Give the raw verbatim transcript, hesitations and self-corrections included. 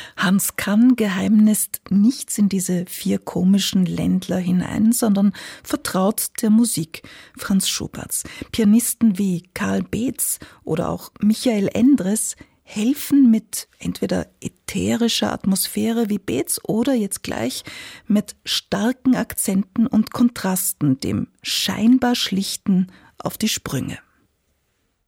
Hans Kann geheimnisst nichts in diese vier komischen Ländler hinein, sondern vertraut der Musik Franz Schuberts. Pianisten wie Karl Beetz oder auch Michael Endres helfen mit entweder ätherischer Atmosphäre wie Beetz oder jetzt gleich mit starken Akzenten und Kontrasten dem scheinbar Schlichten auf die Sprünge.